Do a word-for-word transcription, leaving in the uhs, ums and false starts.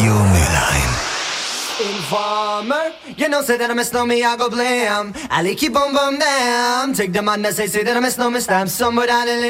Radio Mülheim. Informer, you know, say that I miss no me, I go blam. I keep on bum damn. Take the man that say, say that I miss no me, stamp somewhere down the